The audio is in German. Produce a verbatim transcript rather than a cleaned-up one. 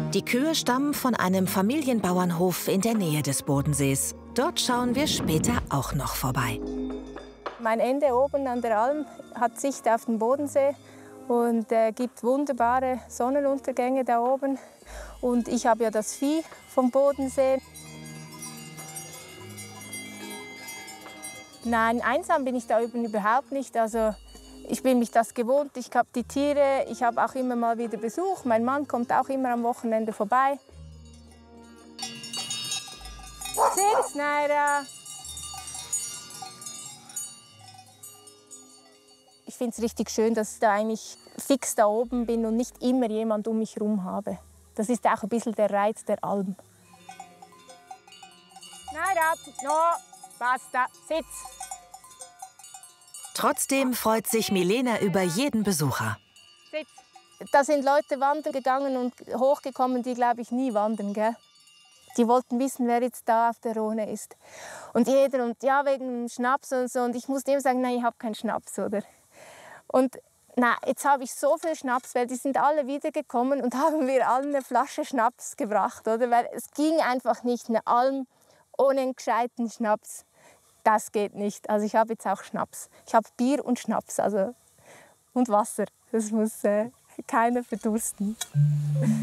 Die Kühe stammen von einem Familienbauernhof in der Nähe des Bodensees. Dort schauen wir später auch noch vorbei. Mein Ende oben an der Alm hat Sicht auf den Bodensee und äh, gibt wunderbare Sonnenuntergänge da oben. Und ich habe ja das Vieh vom Bodensee. Nein, einsam bin ich da üben überhaupt nicht. Also ich bin mich das gewohnt. Ich habe die Tiere, ich habe auch immer mal wieder Besuch. Mein Mann kommt auch immer am Wochenende vorbei. Sitz, Naira! Ich finde es richtig schön, dass ich da eigentlich fix da oben bin und nicht immer jemand um mich herum habe. Das ist auch ein bisschen der Reiz der Alm. Naira, no, basta, sitz! Trotzdem freut sich Milena über jeden Besucher. Da sind Leute wandern gegangen und hochgekommen, die, glaube ich, nie wandern, gell? Die wollten wissen, wer jetzt da auf der Rhone ist. Und jeder, und ja, wegen Schnaps und so. Und ich musste ihm sagen, nein, ich habe keinen Schnaps, oder? Und na, jetzt habe ich so viel Schnaps, weil die sind alle wiedergekommen und haben mir allen eine Flasche Schnaps gebracht, oder? Weil es ging einfach nicht, eine Alm ohne einen gescheiten Schnaps. Das geht nicht. Also ich habe jetzt auch Schnaps. Ich habe Bier und Schnaps, also und Wasser. Das muss äh, keiner verdursten.